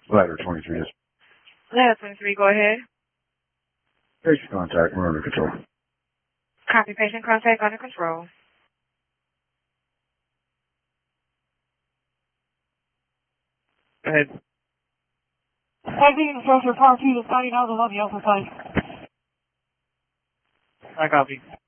Ladder 23 is. Ladder 23, go ahead. Patient contact, we're under control. Copy, patient contact under control. Go ahead. Taking instructor part 2 to 30,000 on the alpha side. I copy.